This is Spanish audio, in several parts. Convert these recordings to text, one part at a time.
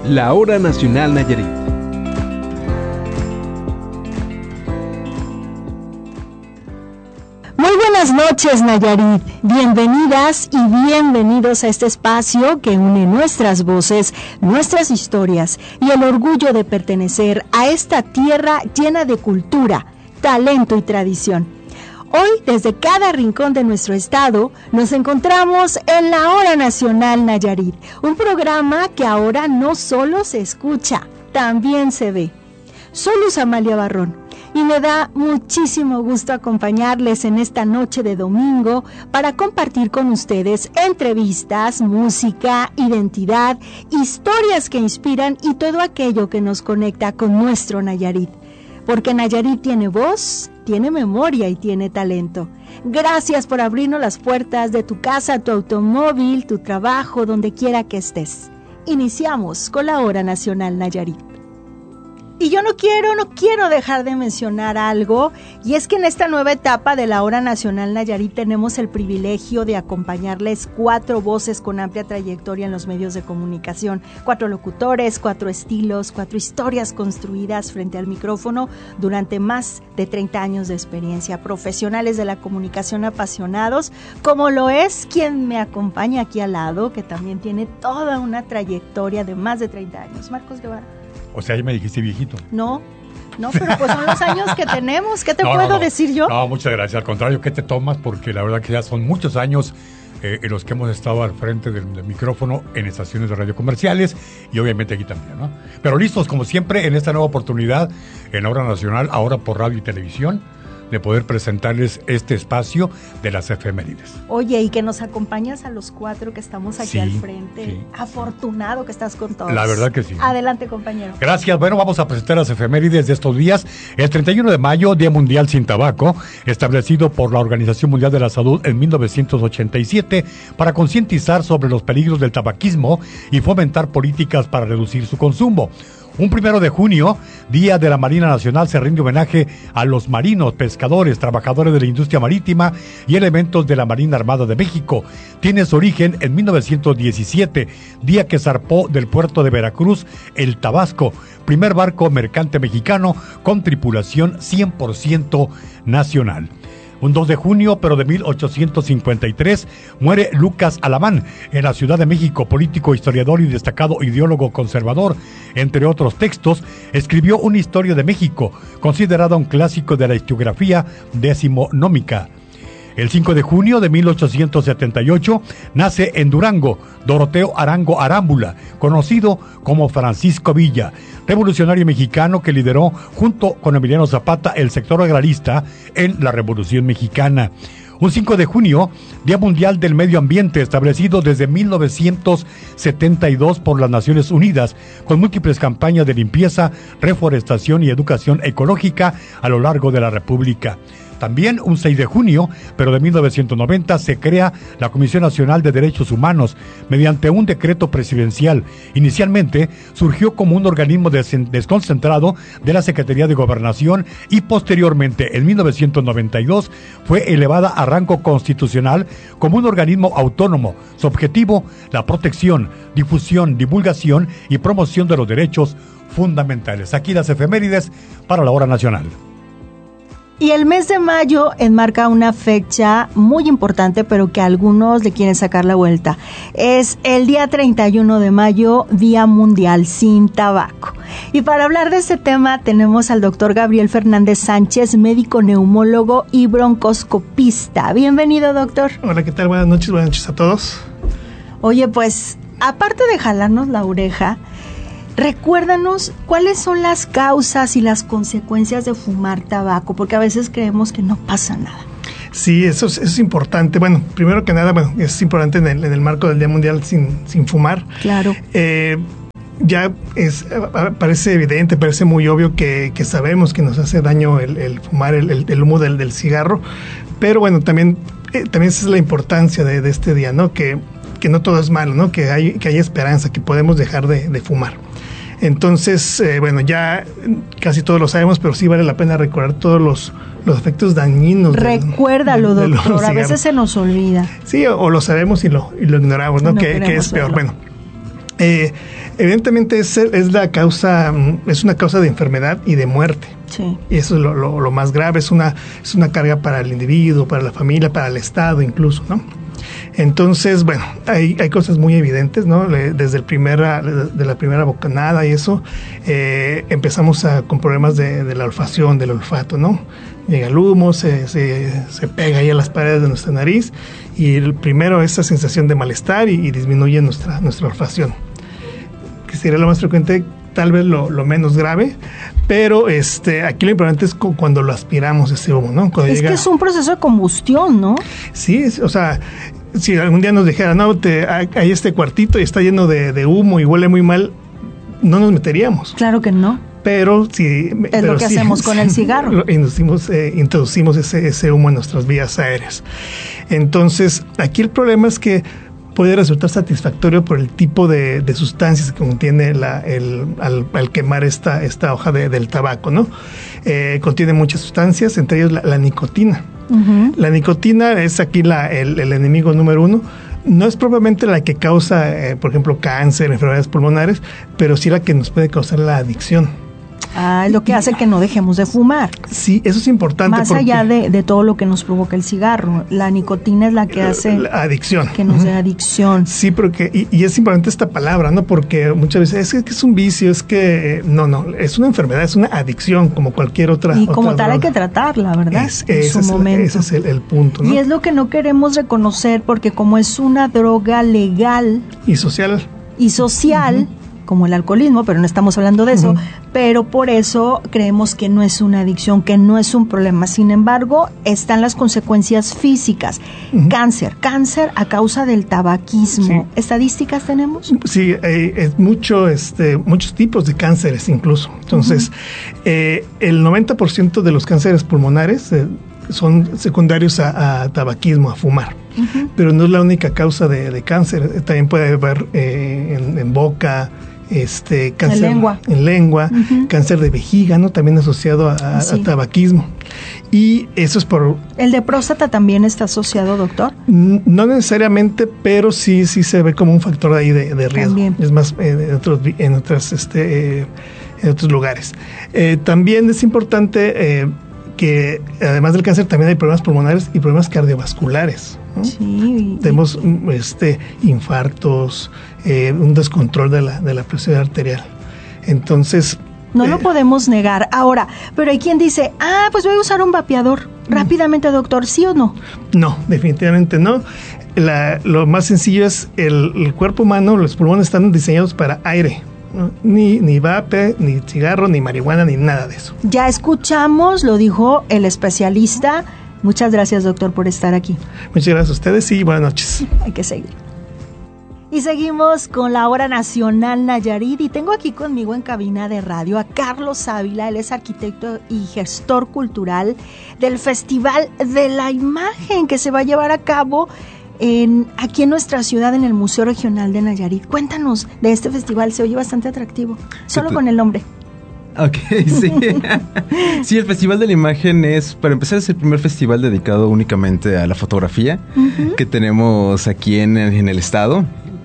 La Hora Nacional Nayarit. Muy buenas noches, Nayarit. Bienvenidas y bienvenidos a este espacio que une nuestras voces, nuestras historias y el orgullo de pertenecer a esta tierra llena de cultura, talento y tradición. Hoy, desde cada rincón de nuestro estado, nos encontramos en la Hora Nacional Nayarit, un programa que ahora no solo se escucha, también se ve. Soy Luz Amalia Barrón y me da muchísimo gusto acompañarles en esta noche de domingo para compartir con ustedes entrevistas, música, identidad, historias que inspiran y todo aquello que nos conecta con nuestro Nayarit. Porque Nayarit tiene voz, tiene memoria y tiene talento. Gracias por abrirnos las puertas de tu casa, tu automóvil, tu trabajo, donde quiera que estés. Iniciamos con la Hora Nacional Nayarit. Y yo no quiero dejar de mencionar algo, y es que en esta nueva etapa de la Hora Nacional Nayarit tenemos el privilegio de acompañarles 4 voces con amplia trayectoria en los medios de comunicación, 4 locutores, 4 estilos, 4 historias construidas frente al micrófono durante más de 30 años de experiencia, profesionales de la comunicación apasionados, como lo es quien me acompaña aquí al lado, que también tiene toda una trayectoria de más de 30 años, Marcos Guevara. O sea, ya me dijiste viejito. No, pero pues son los años que tenemos. ¿Qué te puedo decir yo? No, muchas gracias. Al contrario, ¿qué te tomas? Porque la verdad que ya son muchos años en los que hemos estado al frente del micrófono en estaciones de radio comerciales y obviamente aquí también, ¿no? Pero listos, como siempre, en esta nueva oportunidad en la Hora Nacional, ahora por radio y televisión, de poder presentarles este espacio de las efemérides. Oye, y que nos acompañas a los 4 que estamos aquí al frente. Sí. Afortunado que estás con todos. La verdad que sí. Adelante, compañero. Gracias. Bueno, vamos a presentar las efemérides de estos días. El 31 de mayo, Día Mundial sin Tabaco, establecido por la Organización Mundial de la Salud en 1987 para concientizar sobre los peligros del tabaquismo y fomentar políticas para reducir su consumo. Un 1 de junio, Día de la Marina Nacional, se rinde homenaje a los marinos, pescadores, trabajadores de la industria marítima y elementos de la Marina Armada de México. Tiene su origen en 1917, día que zarpó del puerto de Veracruz el Tabasco, primer barco mercante mexicano con tripulación 100% nacional. Un 2 de junio, pero de 1853, muere Lucas Alamán en la Ciudad de México, político, historiador y destacado ideólogo conservador. Entre otros textos, escribió una historia de México, considerada un clásico de la historiografía decimonómica. El 5 de junio de 1878 nace en Durango Doroteo Arango Arámbula, conocido como Francisco Villa, revolucionario mexicano que lideró junto con Emiliano Zapata el sector agrarista en la Revolución Mexicana. Un 5 de junio, Día Mundial del Medio Ambiente, establecido desde 1972 por las Naciones Unidas, con múltiples campañas de limpieza, reforestación y educación ecológica a lo largo de la República. También un 6 de junio, pero de 1990, se crea la Comisión Nacional de Derechos Humanos mediante un decreto presidencial. Inicialmente surgió como un organismo desconcentrado de la Secretaría de Gobernación y posteriormente, en 1992, fue elevada a rango constitucional como un organismo autónomo. Su objetivo, la protección, difusión, divulgación y promoción de los derechos fundamentales. Aquí las efemérides para la Hora Nacional. Y el mes de mayo enmarca una fecha muy importante, pero que algunos le quieren sacar la vuelta. Es el día 31 de mayo, Día Mundial sin Tabaco. Y para hablar de este tema tenemos al doctor Gabriel Fernández Sánchez, médico neumólogo y broncoscopista. Bienvenido, doctor. Hola, ¿qué tal? Buenas noches a todos. Oye, pues, aparte de jalarnos la oreja, recuérdanos cuáles son las causas y las consecuencias de fumar tabaco, porque a veces creemos que no pasa nada. Sí, eso es importante. Bueno, primero que nada, es importante en el marco del Día Mundial sin fumar. Claro. Ya parece evidente, parece muy obvio que sabemos que nos hace daño el fumar, el humo del cigarro, pero bueno, también esa es la importancia de este día, ¿no? Que no todo es malo, ¿no? Que hay esperanza, que podemos dejar de fumar. Entonces, bueno, ya casi todos lo sabemos, pero sí vale la pena recordar todos los efectos dañinos. Recuérdalo, doctor, a veces se nos olvida. Sí, o lo sabemos y lo ignoramos, ¿no? Que es peor. Bueno, Evidentemente es una causa de enfermedad y de muerte. Sí. Y eso es lo más grave, es una carga para el individuo, para la familia, para el Estado incluso, ¿no? Entonces, bueno, hay cosas muy evidentes, ¿no? Desde de la primera bocanada y eso, empezamos con problemas de la olfacción, del olfato, ¿no? Llega el humo, se pega ahí a las paredes de nuestra nariz, y primero esa sensación de malestar y disminuye nuestra olfacción, que sería lo más frecuente, tal vez lo menos grave, pero aquí lo importante es cuando lo aspiramos, ese humo, ¿no? Cuando que es un proceso de combustión, ¿no? Sí, o sea, si algún día nos dijera, no, hay este cuartito y está lleno de humo y huele muy mal, no nos meteríamos. Claro que no. Pero sí. Es lo que hacemos con el cigarro. Introducimos ese humo en nuestras vías aéreas. Entonces, aquí el problema es que puede resultar satisfactorio por el tipo de sustancias que contiene al quemar esta hoja del tabaco, ¿no? Contiene muchas sustancias, entre ellas la nicotina. Uh-huh. La nicotina es aquí el enemigo número uno. No es propiamente la que causa, por ejemplo, cáncer, enfermedades pulmonares, pero sí la que nos puede causar la adicción. Es lo que hace que no dejemos de fumar. Sí, eso es importante. Más allá de todo lo que nos provoca el cigarro, la nicotina es la que hace la adicción. Que nos dé adicción. Sí, porque y es importante esta palabra, ¿no? Porque muchas veces es que es un vicio, es que no, es una enfermedad, es una adicción como cualquier otra. Y como tal hay que tratarla, ¿verdad? Ese es el punto, ¿no? Y es lo que no queremos reconocer, porque como es una droga legal y social, uh-huh, como el alcoholismo, pero no estamos hablando de eso, uh-huh, pero por eso creemos que no es una adicción, que no es un problema. Sin embargo, están las consecuencias físicas. Uh-huh. Cáncer a causa del tabaquismo. Sí. ¿Estadísticas tenemos? Sí, muchos tipos de cánceres incluso. Entonces, uh-huh, el 90% de los cánceres pulmonares son secundarios a tabaquismo, a fumar. Uh-huh. Pero no es la única causa de cáncer. También puede haber en boca, cáncer en lengua, uh-huh, cáncer de vejiga, ¿no? También asociado a tabaquismo. Y eso es por... ¿El de próstata también está asociado, doctor? No necesariamente, pero sí se ve como un factor ahí de riesgo. También. Es más, en otros lugares. También es importante que además del cáncer también hay problemas pulmonares y problemas cardiovasculares, ¿no? Sí. Tenemos infartos, un descontrol de la presión arterial. Entonces... No lo podemos negar. Ahora, pero hay quien dice, pues voy a usar un vapeador. Rápidamente, doctor, ¿sí o no? No, definitivamente no. Lo más sencillo es el cuerpo humano, los pulmones están diseñados para aire. ¿No? Ni vape, ni cigarro, ni marihuana, ni nada de eso. Ya escuchamos, lo dijo el especialista. Muchas gracias, doctor, por estar aquí. Muchas gracias a ustedes y buenas noches. Hay que seguir. Y seguimos con la Hora Nacional Nayarit, y tengo aquí conmigo en cabina de radio a Carlos Ávila. Él es arquitecto y gestor cultural del Festival de la Imagen que se va a llevar a cabo aquí en nuestra ciudad, en el Museo Regional de Nayarit. Cuéntanos de este festival, se oye bastante atractivo, solo con el nombre. Ok, sí. Sí, el Festival de la Imagen para empezar, es el primer festival dedicado únicamente a la fotografía, uh-huh, que tenemos aquí en el estado.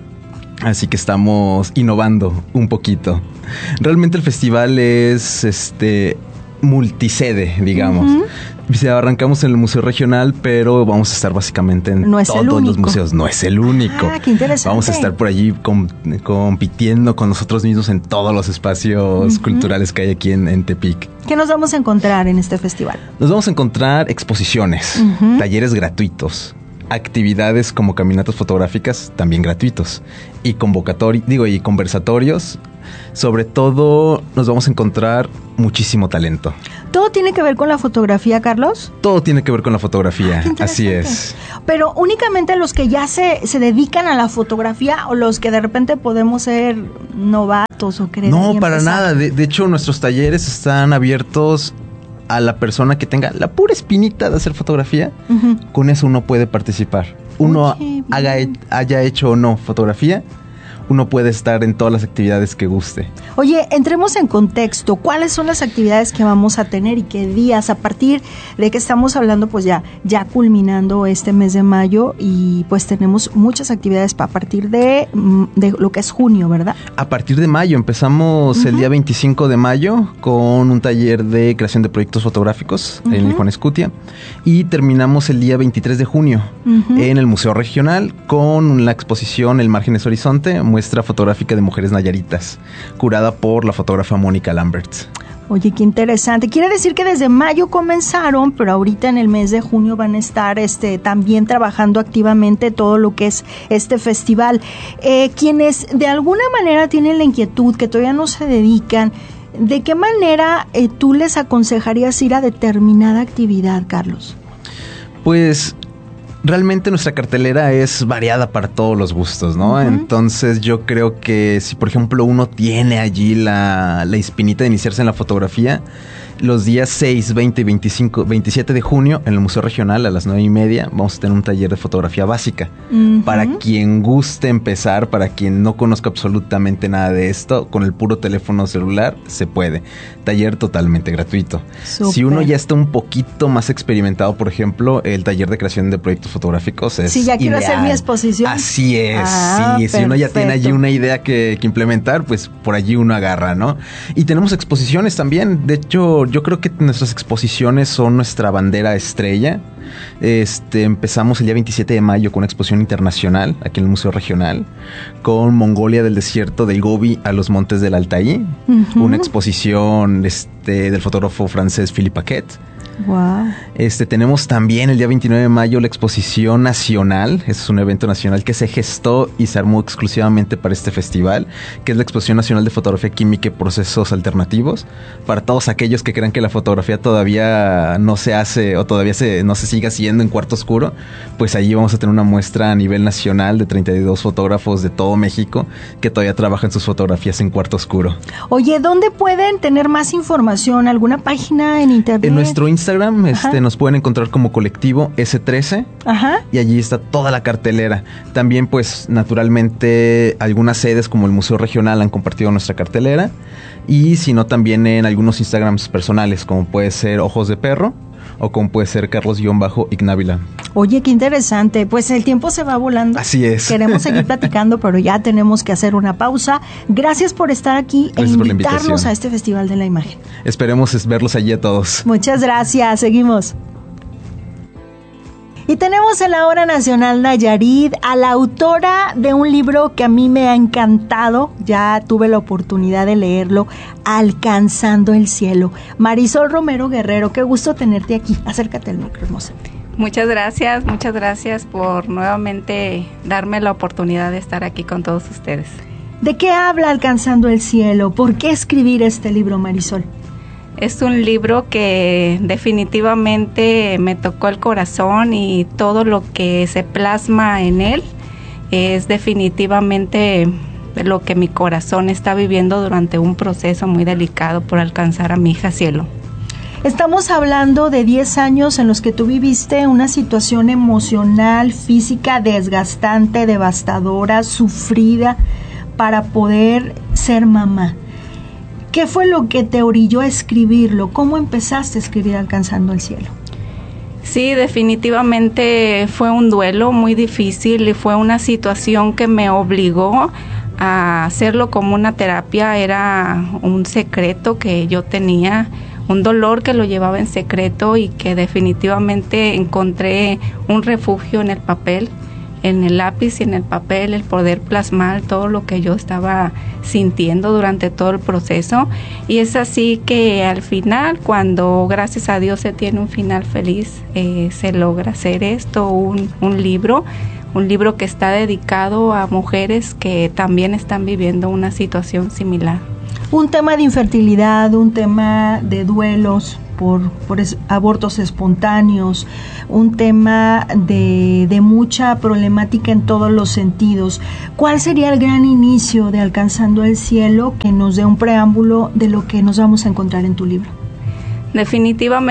Así que estamos innovando un poquito. Realmente el festival es multisede, digamos. Uh-huh. Arrancamos en el Museo Regional, pero vamos a estar básicamente en todos los museos. No es el único. Qué interesante. Vamos a estar por allí compitiendo con nosotros mismos en todos los espacios, uh-huh, culturales que hay aquí en Tepic. ¿Qué nos vamos a encontrar en este festival? Nos vamos a encontrar exposiciones, uh-huh, talleres gratuitos, actividades como caminatas fotográficas también gratuitos, y conversatorios. Sobre todo nos vamos a encontrar muchísimo talento. ¿Todo tiene que ver con la fotografía, Carlos? Todo tiene que ver con la fotografía, así es. Pero únicamente los que ya se dedican a la fotografía, o los que de repente podemos ser novatos o querer. No, para nada. De hecho, nuestros talleres están abiertos a la persona que tenga la pura espinita de hacer fotografía. Uh-huh. Con eso uno puede participar. Uno haya hecho o no fotografía, uno puede estar en todas las actividades que guste. Oye, entremos en contexto. ¿Cuáles son las actividades que vamos a tener y qué días? A partir de que estamos hablando, pues ya culminando este mes de mayo, y pues tenemos muchas actividades a partir de lo que es junio, ¿verdad? A partir de mayo, empezamos el día 25 de mayo con un taller de creación de proyectos fotográficos en el Juan Escutia, y terminamos el día 23 de junio en el Museo Regional con la exposición El Márgenes Horizonte, muestra fotográfica de mujeres nayaritas, curada por la fotógrafa Mónica Lambert. Oye, qué interesante. Quiere decir que desde mayo comenzaron, pero ahorita en el mes de junio van a estar también trabajando activamente todo lo que es este festival. Quienes de alguna manera tienen la inquietud, que todavía no se dedican, ¿de qué manera tú les aconsejarías ir a determinada actividad, Carlos? Pues realmente nuestra cartelera es variada para todos los gustos, ¿no? Entonces yo creo que si por ejemplo uno tiene allí la espinita de iniciarse en la fotografía, los días 6, 20 y 27 de junio en el Museo Regional a las 9:30 vamos a tener un taller de fotografía básica. Para quien guste empezar, para quien no conozca absolutamente nada de esto, con el puro teléfono celular se puede. Taller totalmente gratuito. Super. Si uno ya está un poquito más experimentado, por ejemplo, el taller de creación de proyectos fotográficos es sí, ya quiero ideal. hacer mi exposición. Así es, sí. Perfecto. Si uno ya tiene allí una idea que implementar, pues por allí uno agarra, ¿no? Y tenemos exposiciones también. De hecho, yo creo que nuestras exposiciones son nuestra bandera estrella. Empezamos el día 27 de mayo con una exposición internacional aquí en el Museo Regional con Mongolia del desierto del Gobi a los montes del Altaí, una exposición del fotógrafo francés Philippe Paquet. Wow. Tenemos también el día 29 de mayo la exposición nacional. Este es un evento nacional que se gestó y se armó exclusivamente para este festival, que es la Exposición Nacional de Fotografía Química y Procesos Alternativos. Para todos aquellos que crean que la fotografía todavía no se hace o todavía no se sigue haciendo en cuarto oscuro, pues allí vamos a tener una muestra a nivel nacional de 32 fotógrafos de todo México que todavía trabajan sus fotografías en cuarto oscuro. Oye, ¿dónde pueden tener más información? ¿Alguna página en internet? En nuestro Instagram nos pueden encontrar como Colectivo S13. Y allí está toda la cartelera. También pues naturalmente algunas sedes como el Museo Regional han compartido nuestra cartelera, y si no también en algunos Instagrams personales como puede ser Ojos de Perro o como puede ser Carlos-Ignávila. Oye, qué interesante. Pues el tiempo se va volando. Así es. Queremos seguir platicando, pero ya tenemos que hacer una pausa. Gracias por estar aquí e invitarnos a este Festival de la Imagen. Esperemos verlos allí a todos. Muchas gracias. Seguimos. Y tenemos en la Hora Nacional Nayarit a la autora de un libro que a mí me ha encantado, ya tuve la oportunidad de leerlo, Alcanzando el Cielo. Marisol Romero Guerrero, qué gusto tenerte aquí. Acércate al micro, hermosa. Muchas gracias por nuevamente darme la oportunidad de estar aquí con todos ustedes. ¿De qué habla Alcanzando el Cielo? ¿Por qué escribir este libro, Marisol? Es un libro que definitivamente me tocó el corazón, y todo lo que se plasma en él es definitivamente lo que mi corazón está viviendo durante un proceso muy delicado por alcanzar a mi hija Cielo. Estamos hablando de 10 años en los que tú viviste una situación emocional, física, desgastante, devastadora, sufrida, para poder ser mamá. ¿Qué fue lo que te orilló a escribirlo? ¿Cómo empezaste a escribir Alcanzando el Cielo? Sí, definitivamente fue un duelo muy difícil y fue una situación que me obligó a hacerlo como una terapia. Era un secreto que yo tenía, un dolor que lo llevaba en secreto, y que definitivamente encontré un refugio en el papel, en el lápiz y en el papel, el poder plasmar todo lo que yo estaba sintiendo durante todo el proceso. Y es así que al final, cuando gracias a Dios se tiene un final feliz, se logra hacer esto, un libro que está dedicado a mujeres que también están viviendo una situación similar. Un tema de infertilidad, un tema de duelos por abortos espontáneos, un tema de mucha problemática en todos los sentidos. ¿Cuál sería el gran inicio de Alcanzando el Cielo, que nos dé un preámbulo de lo que nos vamos a encontrar en tu libro?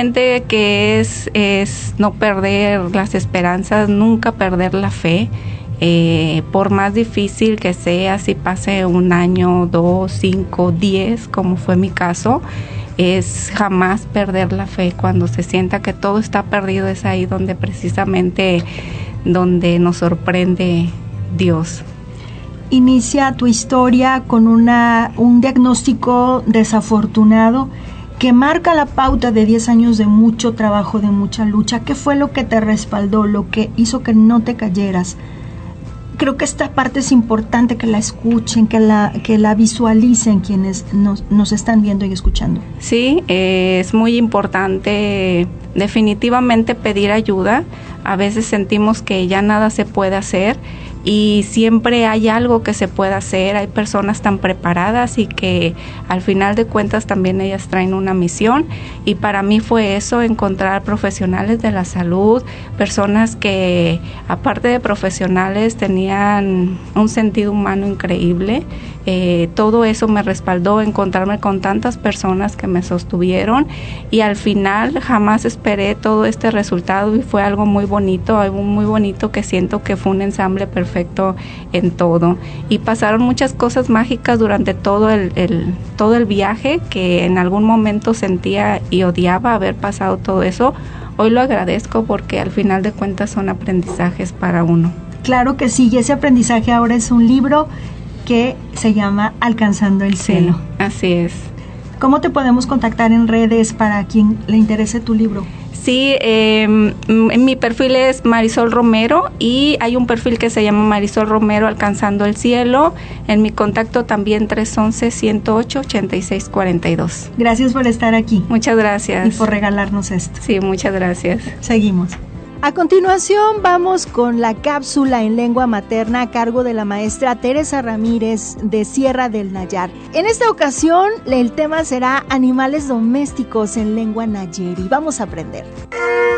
Definitivamente que es no perder las esperanzas, nunca perder la fe. Por más difícil que sea, si pase 1 año, 2, 5, 10, como fue mi caso, es jamás perder la fe. Cuando se sienta que todo está perdido, es ahí donde precisamente donde nos sorprende Dios. Inicia tu historia con un diagnóstico desafortunado que marca la pauta de 10 años de mucho trabajo, de mucha lucha. ¿Qué fue lo que te respaldó, lo que hizo que no te cayeras? Creo que esta parte es importante que la escuchen, que la visualicen quienes nos están viendo y escuchando. Sí, es muy importante definitivamente pedir ayuda. A veces sentimos que ya nada se puede hacer y siempre hay algo que se puede hacer. Hay personas tan preparadas y que al final de cuentas también ellas traen una misión, y para mí fue eso, encontrar profesionales de la salud, personas que aparte de profesionales tenían un sentido humano increíble. Todo eso me respaldó, encontrarme con tantas personas que me sostuvieron, y al final jamás esperé todo este resultado y fue algo muy bonito que siento que fue un ensamble perfecto en todo, y pasaron muchas cosas mágicas durante todo el viaje que en algún momento sentía y odiaba haber pasado todo eso. Hoy lo agradezco porque al final de cuentas son aprendizajes para uno. Claro que sí, y ese aprendizaje ahora es un libro que se llama Alcanzando el Cielo. Sí, así es. ¿Cómo te podemos contactar en redes para quien le interese tu libro? Sí, mi perfil es Marisol Romero y hay un perfil que se llama Marisol Romero Alcanzando el Cielo. En mi contacto también 311-108-8642. Gracias por estar aquí. Muchas gracias. Y por regalarnos esto. Sí, muchas gracias. Seguimos. A continuación vamos con la cápsula en lengua materna a cargo de la maestra Teresa Ramírez de Sierra del Nayar. En esta ocasión el tema será animales domésticos en lengua nayeri. Vamos a aprender.